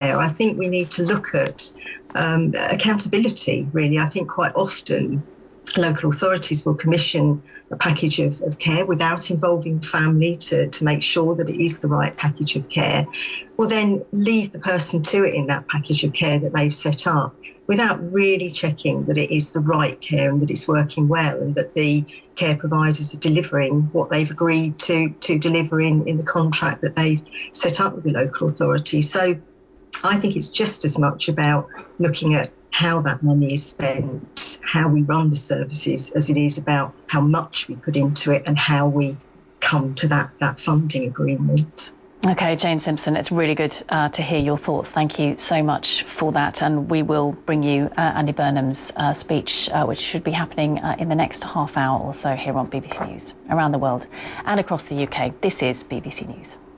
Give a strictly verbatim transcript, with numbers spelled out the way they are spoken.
care. I think we need to look at um, accountability, really. I think quite often local authorities will commission a package of, of care without involving family to, to make sure that it is the right package of care, will then leave the person to it in that package of care that they've set up without really checking that it is the right care and that it's working well and that the care providers are delivering what they've agreed to, to deliver in, in the contract that they've set up with the local authority. So I think it's just as much about looking at how that money is spent, how we run the services, as it is about how much we put into it and how we come to that, that funding agreement. OK, Jane Simpson, it's really good uh, to hear your thoughts. Thank you so much for that. And we will bring you uh, Andy Burnham's uh, speech, uh, which should be happening uh, in the next half hour or so here on B B C News, around the world and across the U K. This is B B C News.